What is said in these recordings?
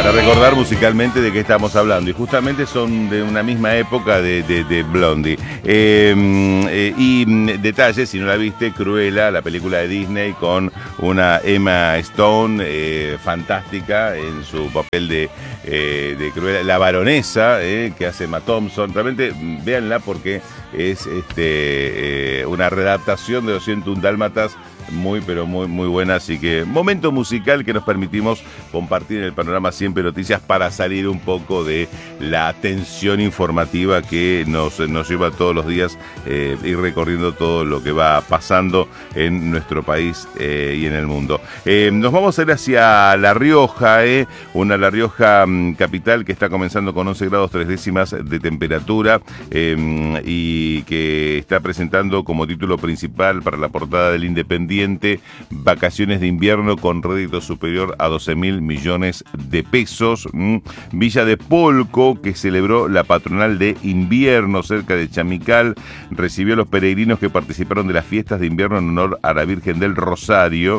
Para recordar musicalmente de qué estamos hablando. Y justamente son de una misma época de Blondie. Y detalle, si no la viste, Cruella, la película de Disney con una Emma Stone fantástica en su papel de Cruella. La baronesa que hace Emma Thompson. Realmente véanla porque es una readaptación de 201 Dálmatas muy buena, así que momento musical que nos permitimos compartir en el panorama Siempre Noticias para salir un poco de la tensión informativa que nos lleva todos los días ir recorriendo todo lo que va pasando en nuestro país y en el mundo. Nos vamos a ir hacia La Rioja, una La Rioja capital que está comenzando con 11 grados 3 décimas de temperatura y que está presentando como título principal para la portada del Independiente vacaciones de invierno con rédito superior a 12.000 millones de pesos. Villa de Polco, que celebró la patronal de invierno cerca de Chamical, recibió a los peregrinos que participaron de las fiestas de invierno en honor a la Virgen del Rosario,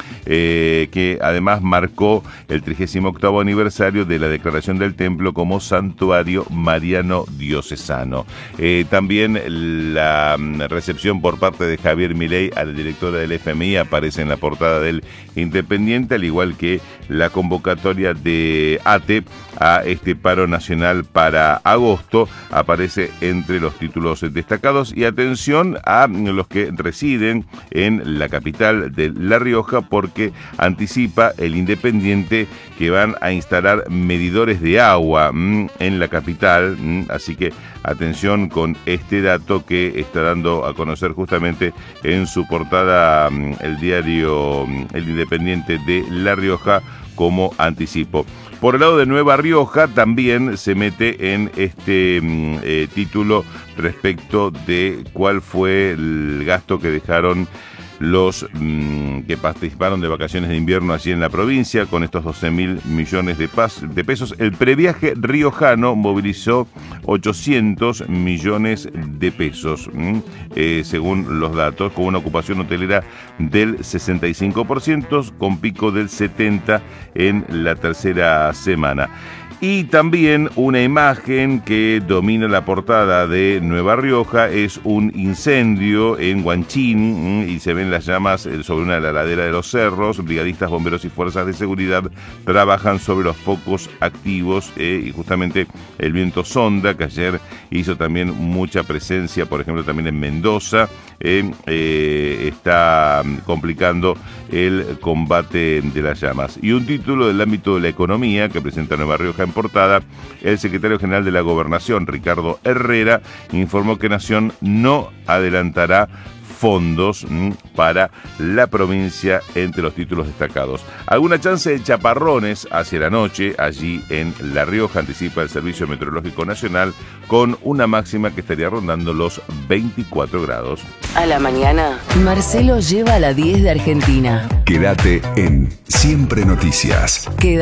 que además marcó el 38º aniversario de la declaración del templo como santuario mariano diocesano. También la recepción por parte de Javier Milei a la directora del FMI aparece en la portada del Independiente, al igual que la convocatoria de ATE a este paro nacional para agosto aparece entre los títulos destacados. Y atención a los que residen en la capital de La Rioja, porque anticipa el Independiente que van a instalar medidores de agua en la capital, así que atención con este dato que está dando a conocer justamente en su portada el diario El Independiente de La Rioja como anticipo. Por el lado de Nueva Rioja también se mete en este título respecto de cuál fue el gasto que dejaron los que participaron de vacaciones de invierno allí en la provincia con estos 12.000 millones de pesos. El previaje riojano movilizó 800 millones de pesos, según los datos, con una ocupación hotelera del 65%, con pico del 70% en la tercera semana. Y también una imagen que domina la portada de Nueva Rioja es un incendio en Huanchín y se ven las llamas sobre una ladera de los cerros. Brigadistas, bomberos y fuerzas de seguridad trabajan sobre los focos activos y justamente el viento sonda, que ayer hizo también mucha presencia, por ejemplo también en Mendoza, está complicando el combate de las llamas. Y un título del ámbito de la economía que presenta Nueva Rioja en portada: el secretario general de la Gobernación, Ricardo Herrera, informó que Nación no adelantará fondos para la provincia entre los títulos destacados. Alguna chance de chaparrones hacia la noche allí en La Rioja, anticipa el Servicio Meteorológico Nacional, con una máxima que estaría rondando los 24 grados. A la mañana, Marcelo lleva a la 10 de Argentina. Quédate en Siempre Noticias.